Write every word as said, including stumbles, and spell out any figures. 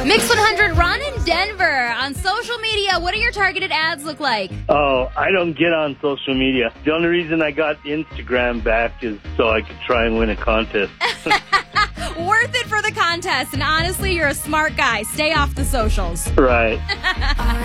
Mix one hundred, Ron in Denver. On social media, what do your targeted ads look like? Oh, I don't get on social media. The only reason I got Instagram back is so I could try and win a contest. Worth it for the contest. And honestly, you're a smart guy. Stay off the socials. Right.